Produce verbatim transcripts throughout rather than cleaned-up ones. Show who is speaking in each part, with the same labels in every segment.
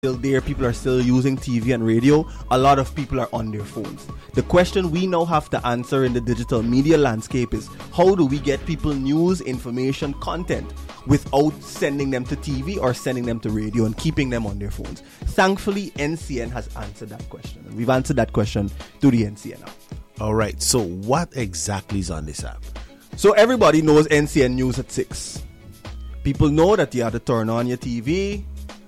Speaker 1: still there. People are still using T V and radio. A lot of people are on their phones. The question we now have to answer in the digital media landscape is, how do we get people news, information, content without sending them to T V or sending them to radio and keeping them on their phones? Thankfully, N C N has answered that question. And we've answered that question through the N C N app.
Speaker 2: All right. So what exactly is on this app?
Speaker 1: So everybody knows N C N News at six. People know that you have to turn on your T V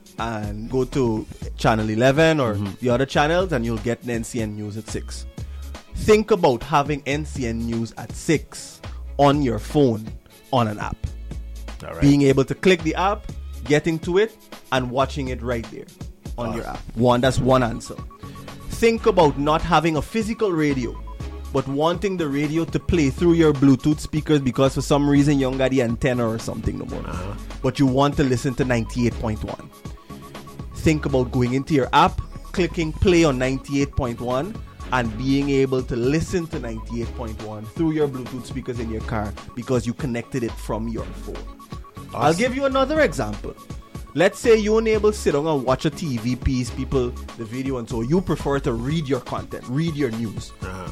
Speaker 1: and go to channel eleven or mm-hmm. the other channels, and you'll get N C N News at six. Think about having N C N News at six on your phone on an app.
Speaker 2: All right.
Speaker 1: Being able to click the app, getting to it, and watching it right there on wow. your app. One, that's one answer. Think about not having a physical radio, but wanting the radio to play through your Bluetooth speakers because for some reason you don't got the antenna or something no more. Uh-huh. But you want to listen to ninety-eight point one. Think about going into your app, clicking play on ninety-eight point one, and being able to listen to ninety-eight point one through your Bluetooth speakers in your car because you connected it from your phone. Awesome. I'll give you another example. Let's say you're unable to sit down and watch a T V piece, people, the video, and so you prefer to read your content, read your news. Uh-huh.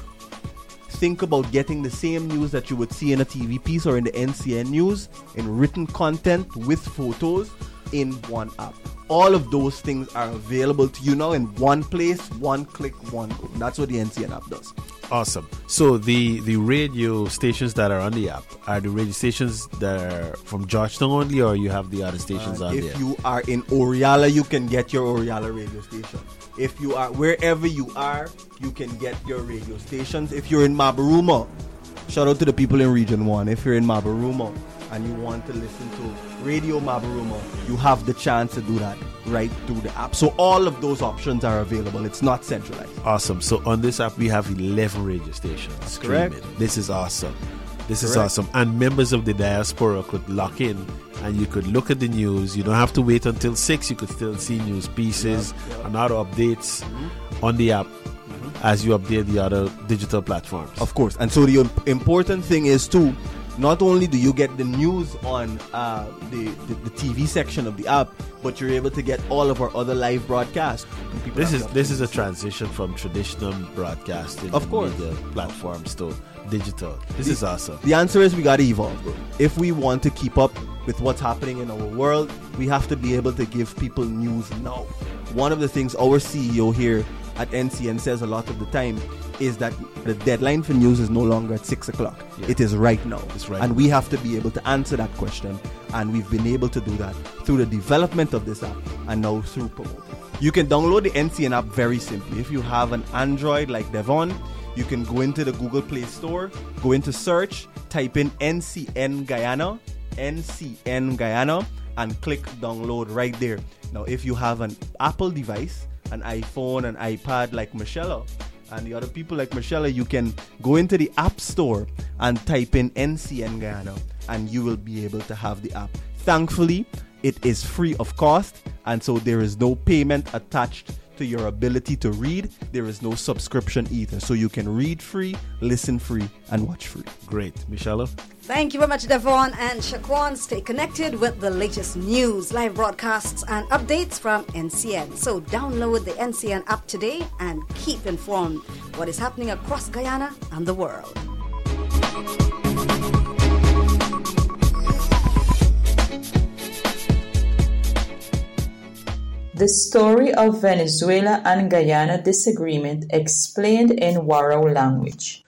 Speaker 1: Think about getting the same news that you would see in a T V piece or in the N C N News in written content with photos in one app. All of those things are available to you now in one place, one click, one go. That's what the N C N app does.
Speaker 2: Awesome. So the, the radio stations that are on the app are the radio stations that are from Georgetown only, or you have the other stations
Speaker 1: uh,
Speaker 2: on
Speaker 1: if
Speaker 2: there?
Speaker 1: If you are in Oriala, you can get your Oriala radio station. If you are wherever you are, you can get your radio stations. If you're in Mabaruma, shout out to the people in Region one. If you're in Mabaruma and you want to listen to Radio Mabaruma, you have the chance to do that right through the app. So all of those options are available. It's not centralized.
Speaker 2: Awesome. So on this app, we have eleven radio stations.
Speaker 1: That's correct.
Speaker 2: This is awesome. This
Speaker 1: correct.
Speaker 2: is awesome. And members of the diaspora could lock in and you could look at the news. You don't have to wait until six. You could still see news pieces yeah, yeah. and other updates mm-hmm. on the app mm-hmm. as you update the other digital platforms.
Speaker 1: Of course. And so the important thing is too, not only do you get the news on uh, the, the, the T V section of the app, but you're able to get all of our other live broadcasts.
Speaker 2: This is this is a transition from traditional broadcasting
Speaker 1: of course.
Speaker 2: media platforms to digital. This
Speaker 1: the,
Speaker 2: is awesome.
Speaker 1: The answer is we got to evolve, bro. If we want to keep up with what's happening in our world, we have to be able to give people news now. One of the things our C E O here at N C N says a lot of the time is that the deadline for news is no longer at six o'clock. Yeah. It is right now.
Speaker 2: It's right
Speaker 1: and
Speaker 2: now.
Speaker 1: we have to be able to answer that question. And we've been able to do that through the development of this app and now through promoting. You can download the N C N app very simply. If you have an Android like Devon, you can go into the Google Play Store, go into search, type in N C N Guyana, N C N Guyana, and click download right there. Now, if you have an Apple device, an iPhone, an iPad like Michelle and the other people like Michelle, you can go into the App Store and type in N C N Guyana and you will be able to have the app. Thankfully, it is free of cost, and so there is no payment attached to your ability to read. There is no subscription either. So you can read free, listen free, and watch free.
Speaker 2: Great. Michelle?
Speaker 3: Thank you very much, Devon and Shaquan. Stay connected with the latest news, live broadcasts, and updates from N C N. So download the N C N app today and keep informed what is happening across Guyana and the world.
Speaker 4: The story of Venezuela and Guyana disagreement explained in Warao language.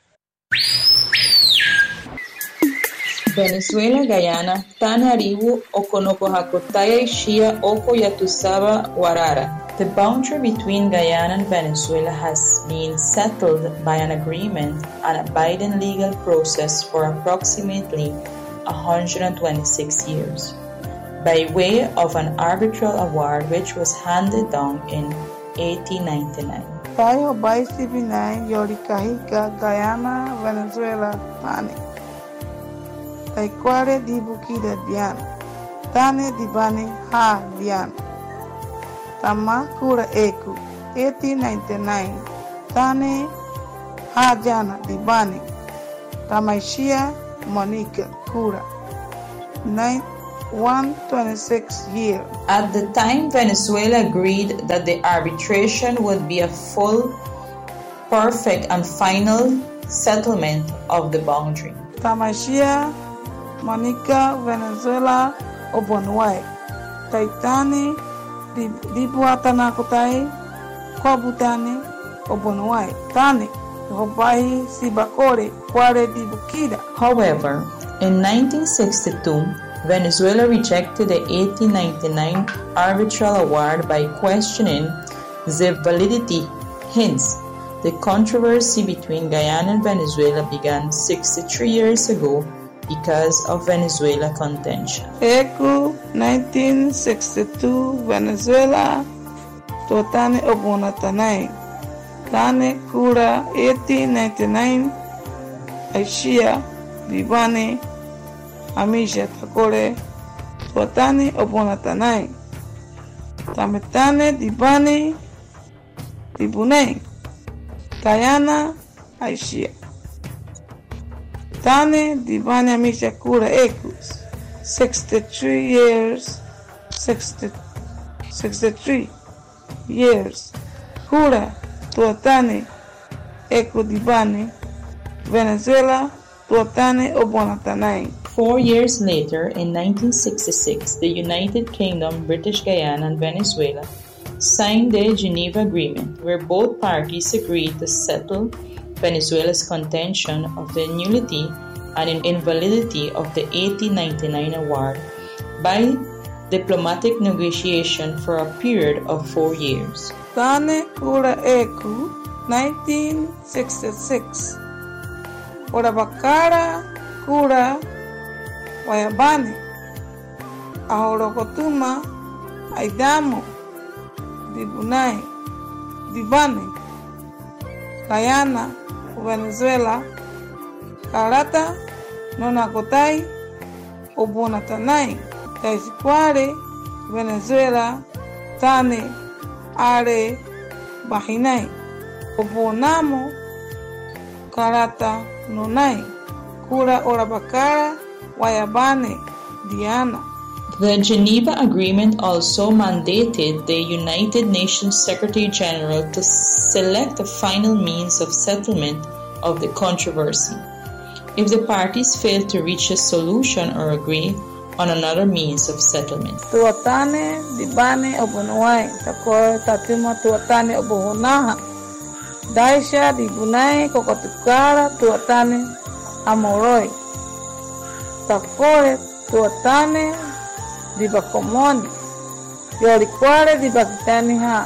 Speaker 4: Venezuela, Guyana, Tanaribu, Okonokohakotaya, Shia, Oko Yatusaba, Warara. The boundary between Guyana and Venezuela has been settled by an agreement and a binding legal process for approximately one hundred twenty-six years, by way of an arbitral award which was handed down in eighteen ninety-nine.
Speaker 5: Tayo by C B nine, Yorikahika, Guyana, Venezuela, Tane. Taekware di Bukida Dian. Tane di Bani Ha Dian. Tama Kura Eku, eighteen ninety-nine. Tane Ha Jana di Bani. Tamaishia Monica Kura. one hundred twenty-six years.
Speaker 4: At the time, Venezuela agreed that the arbitration would be a full, perfect, and final settlement of the boundary.
Speaker 5: Tamashia, Manica, Venezuela, Obonuai. Taitani, Dibuatana Kotai, Kwabutani, Obonuai. Tani, Robai, Sibakore, Kware Dibukida.
Speaker 4: However, in nineteen sixty-two, Venezuela rejected the eighteen ninety-nine arbitral award by questioning the validity. Hence, the controversy between Guyana and Venezuela began sixty-three years ago because of Venezuela contention.
Speaker 5: Eku nineteen sixty-two Venezuela Totane Obonatanai Tane Kura eighteen ninety-nine Aishia Bibane Amisha Takore Totane Obonatanai Tametane Dibane Dibune Guyana Aishia Tane Dibane Amisha Kura Ekus sixty-three years sixty, sixty-three years Kura Tuatane Eku Dibane Venezuela Tuatane Obonatanai.
Speaker 4: Four years later, in nineteen sixty-six, the United Kingdom, British Guyana, and Venezuela signed the Geneva Agreement, where both parties agreed to settle Venezuela's contention of the nullity and invalidity of the eighteen ninety-nine award by diplomatic negotiation for a period of four years.
Speaker 5: Tane Kura Eku, nineteen sixty-six. Orabakara Kura Wayabane Ahorokotuma Aidamo Dibunai Dibane Guyana Venezuela Karata Nonakotai Obonatanai Taisquare Venezuela Tane Are Bahinai Obonamo Karata Nonai Kura Orabakara Wayabane Diana.
Speaker 4: The Geneva Agreement also mandated the United Nations Secretary General to select a final means of settlement of the controversy. If the parties failed to reach a solution or agree on another means of settlement.
Speaker 5: Tuatane Dibane Obonuai Tako Tatuma Tuatane Obohonaha Daisha Dibunai Kokotukara Tuatane Amoroi Takore Tuatane Dibakomoni Yolikware Dibakitani Ha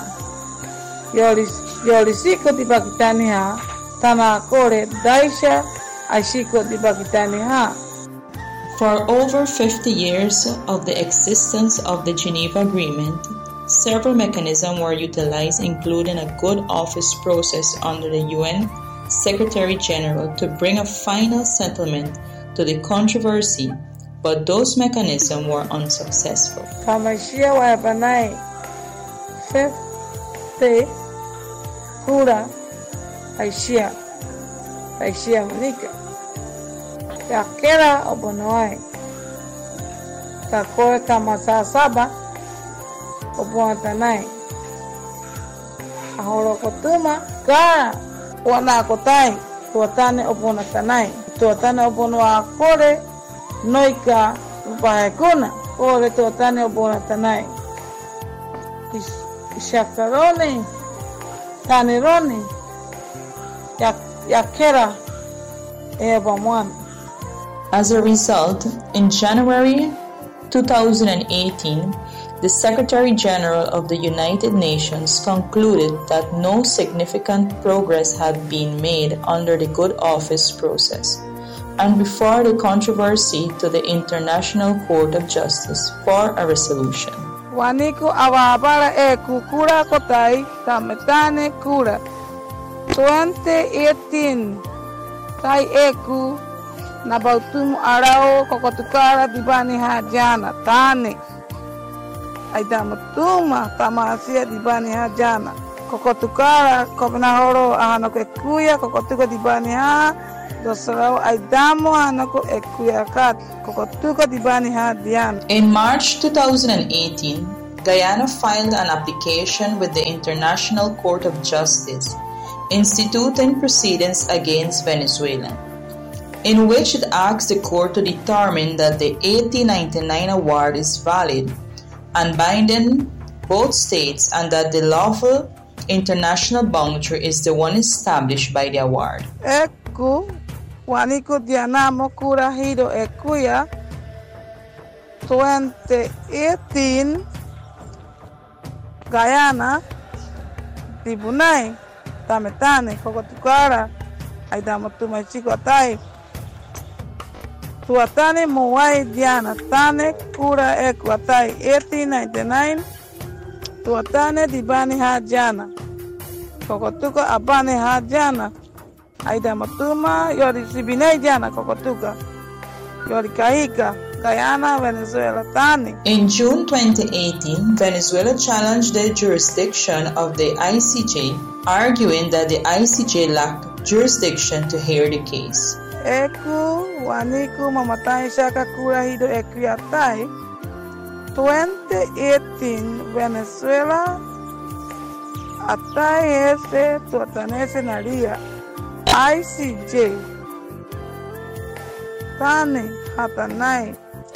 Speaker 5: Yolisiko Dibakitani Ha Tanakore Daisha Ashiko Dibakitani Ha.
Speaker 4: For over fifty years of the existence of the Geneva Agreement, several mechanisms were utilized, including a good office process under the U N Secretary General to bring a final settlement to the controversy, but those mechanisms were unsuccessful.
Speaker 5: Kamashia Wayabanai fifty Kura Aishia Aishia Manika Yakera Obonoai Takoe Tamasa Saba Obonatanai Ahorokotuma Kara Wanakotai Tuatane Obonatanai Tuatane Obonoa Kore Noika Upahekuna Kore Tuatane Obonatanai Ishakarone Tanirone Yakera Ebamwan.
Speaker 4: As a result, in January two thousand eighteen, the Secretary General of the United Nations concluded that no significant progress had been made under the good office process, and referred the controversy to the International Court of Justice for a resolution.
Speaker 5: Waniku awabara e kukura kotai tametane kura twenty eighteen tai eku nabautumu arao kokotukara dibani hajana tane aidamatuma tamasia dibani hajana kokotukara kopnahoro ahano kekuya kokotuka dibani ha tosarau aidamo anako ekuyakat kokotuka dibani ha diana.
Speaker 4: In March two thousand eighteen, Guyana filed an application with the International Court of Justice, instituting proceedings against Venezuela, in which it asks the court to determine that the eighteen ninety-nine award is valid and binding both states and that the lawful international boundary is the one established by the award.
Speaker 5: Eku waniko diana mokura hiro ekuya twenty eighteen Guyana Tribunal Tametane Kokotukara Aidamotuma Chico Atai Tuatane Moai Diana Tane Kura Eku Atai eighteen ninety-nine Tuatane Dibani Hajana Kokotuka Abane Hajana Aidamotuma Yori Sibine Jana Kokotuka Yori Kahika Guyana, Venezuela, Tani.
Speaker 4: In June twenty eighteen, Venezuela challenged the jurisdiction of the I C J, arguing that the I C J lacked jurisdiction to hear the case.
Speaker 5: Eku waniku mamatai shaka kura hido ekriatai twenty eighteen Venezuela atai ese tuatanese naria I C J Tani hatanai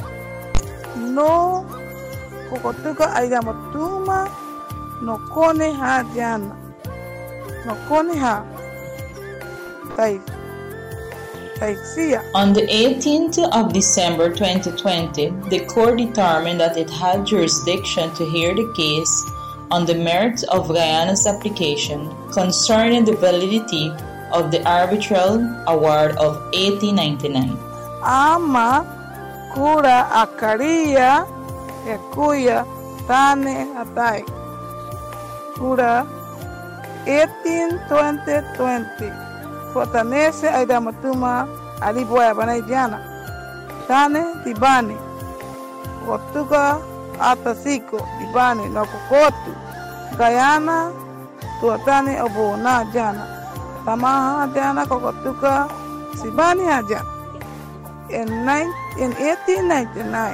Speaker 5: no kokotuka aidamotuma no kone ha jana no kone ha tai taisia.
Speaker 4: On the eighteenth of December twenty twenty, the court determined that it had jurisdiction to hear the case on the merits of Guyana's application concerning the validity of the arbitral award of eighteen ninety-nine.
Speaker 5: Ama kura akaria ekuya tane atai kura eighteen twenty twenty fotanese aidamatuma aliboya banai jana tane dibani kotuka atasiko dibani na kokotu Guyana tuatane obona jana tamaha jana kokotuka sibani hajana. In, in eighteen ninety-nine,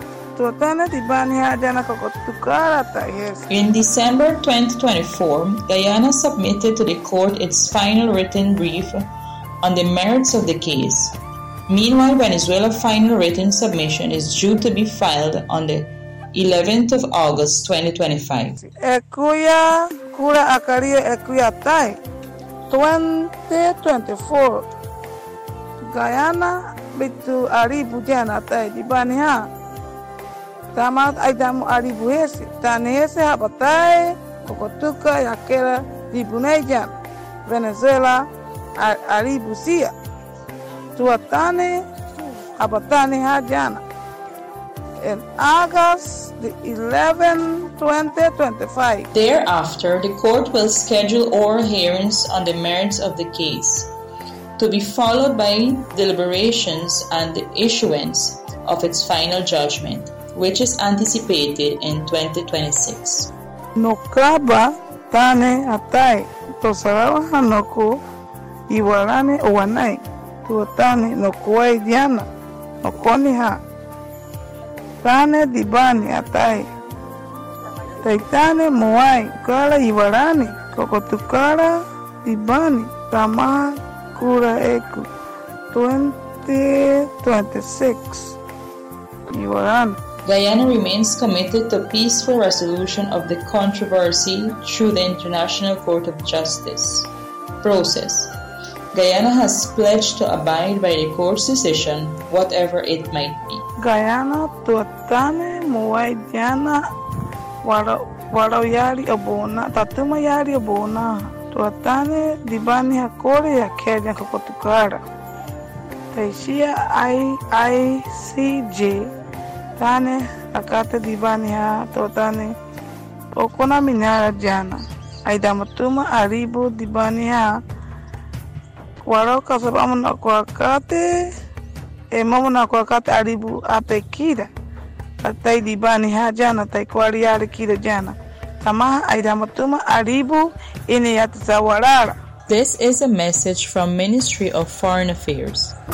Speaker 4: in December twenty twenty-four, Guyana submitted to the court its final written brief on the merits of the case. Meanwhile, Venezuela's final written submission is due to be filed on the eleventh of August twenty twenty-five.
Speaker 5: Ekuya kura akaria ekuya tai twenty twenty-four Guyana bitu aribu jana tai dibani ha tamat aidamu aribu hesi tani hesi habatai kokotuka yakera dibunai jana Venezuela aribu sia tuatane habatani ha jana in August the eleventh twenty twenty-five.
Speaker 4: Thereafter, the court will schedule oral hearings on the merits of the case, to be followed by deliberations and the issuance of its final judgment, which is anticipated in twenty twenty-six.
Speaker 5: Nokaba tane atai tosarawa hanoko iwarane owanai tuotane nokuai diana nokoni ha tane dibani atai taitane moai kala iwarane kokotukara dibani tamaha Kura Eku twenty twenty-six.
Speaker 4: Guyana remains committed to peaceful resolution of the controversy through the International Court of Justice process. Guyana has pledged to abide by the court's decision, whatever it might be.
Speaker 5: Guyana tuatane muai jana warau yari abona tatuma yari abona tuatane dibani hakore ya Kenya kokotukara taishia I I C J tane akate dibani ha tuatane okona minara jana aidamatuma aribu dibani ha warau kasabamu na kwa kate e mamu na kwa kate aribu apekida atai dibani ha jana tai kwari yari kida jana tamaha aidamatuma aribu ini yatizawarara
Speaker 4: This is a message from Ministry of Foreign Affairs.